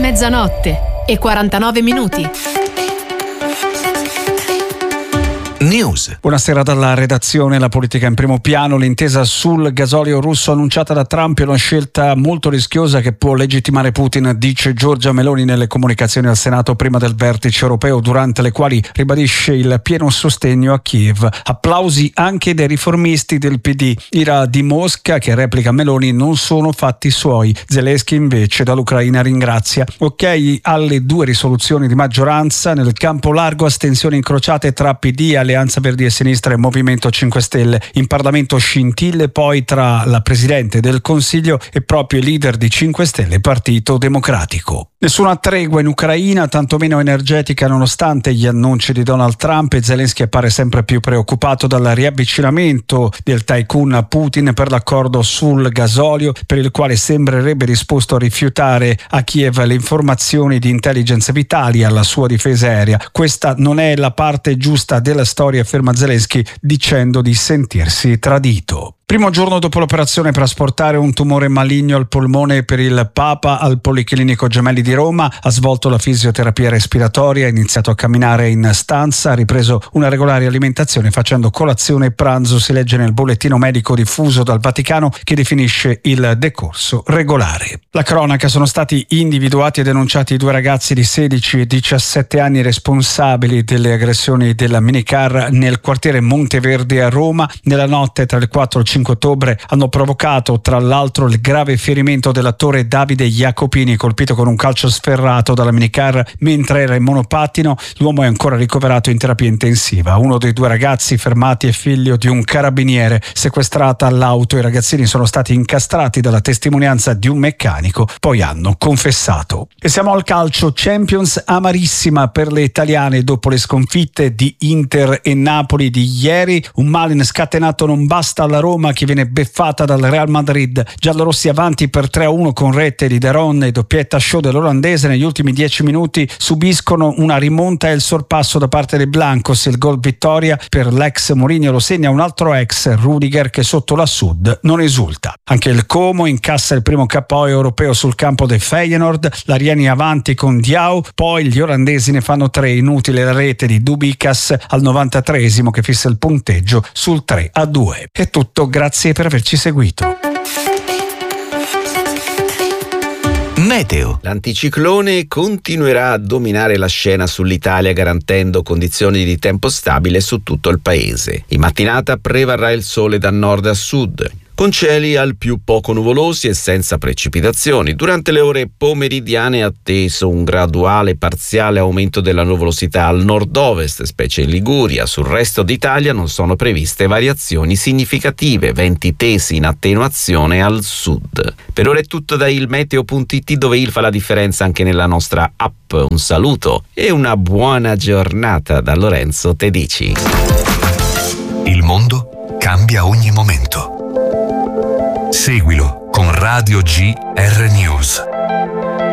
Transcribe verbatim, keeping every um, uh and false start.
mezzanotte e quarantanove minuti. News. Buonasera dalla redazione. La politica in primo piano. L'intesa sul gasolio russo annunciata da Trump è una scelta molto rischiosa che può legittimare Putin, dice Giorgia Meloni nelle comunicazioni al Senato prima del vertice europeo, durante le quali ribadisce il pieno sostegno a Kiev. Applausi anche dei riformisti del P D. Ira di Mosca, che replica Meloni, non sono fatti suoi. Zelensky invece dall'Ucraina ringrazia. Ok alle due risoluzioni di maggioranza. Nel campo largo astensioni incrociate tra P D, Alleanza Verdi e Sinistra e Movimento cinque Stelle. In Parlamento scintille poi tra la Presidente del Consiglio e proprio i leader di cinque Stelle e Partito Democratico. Nessuna tregua in Ucraina, tantomeno energetica, nonostante gli annunci di Donald Trump, e Zelensky appare sempre più preoccupato dal riavvicinamento del tycoon a Putin per l'accordo sul gasolio, per il quale sembrerebbe disposto a rifiutare a Kiev le informazioni di intelligence vitali alla sua difesa aerea. Questa non è la parte giusta della storia, afferma Zelensky, dicendo di sentirsi tradito. Primo giorno dopo l'operazione per asportare un tumore maligno al polmone per il Papa al Policlinico Gemelli di Roma, ha svolto la fisioterapia respiratoria, ha iniziato a camminare in stanza, ha ripreso una regolare alimentazione facendo colazione e pranzo, si legge nel bollettino medico diffuso dal Vaticano che definisce il decorso regolare. La cronaca: sono stati individuati e denunciati due ragazzi di sedici e diciassette anni responsabili delle aggressioni della minicar nel quartiere Monteverde a Roma. Nella notte tra il quattro e il cinque ottobre hanno provocato tra l'altro il grave ferimento dell'attore Davide Jacopini, colpito con un calcio sferrato dalla minicar mentre era in monopattino. L'uomo è ancora ricoverato in terapia intensiva. Uno dei due ragazzi fermati è figlio di un carabiniere. Sequestrata l'auto, i ragazzini sono stati incastrati dalla testimonianza di un meccanico, poi hanno confessato. E siamo al calcio. Champions amarissima per le italiane dopo le sconfitte di Inter e Napoli di ieri. Un male scatenato non basta alla Roma, che viene beffata dal Real Madrid. Giallorossi avanti per tre a uno con rete di De Ron e doppietta show dell'olandese. Negli ultimi dieci minuti subiscono una rimonta e il sorpasso da parte dei Blancos. Il gol vittoria per l'ex Mourinho lo segna un altro ex, Rudiger, che sotto la Sud non esulta. Anche il Como incassa il primo K O europeo sul campo del Feyenoord. L'Ariani avanti con Diao, poi gli olandesi ne fanno tre. Inutile la rete di Dubicas al novantatreesimo che fissa il punteggio sul tre a due. È tutto, grazie per averci seguito. Meteo. L'anticiclone continuerà a dominare la scena sull'Italia, garantendo condizioni di tempo stabile su tutto il paese. In mattinata prevarrà il sole da nord a sud, con cieli al più poco nuvolosi e senza precipitazioni. Durante le ore pomeridiane è atteso un graduale parziale aumento della nuvolosità al nord-ovest, specie in Liguria. Sul resto d'Italia non sono previste variazioni significative, venti tesi in attenuazione al sud. Per ora è tutto da ilmeteo punto it, dove il fa la differenza anche nella nostra app. Un saluto e una buona giornata da Lorenzo Tedici. Il mondo cambia ogni momento. Seguilo con Radio G R News.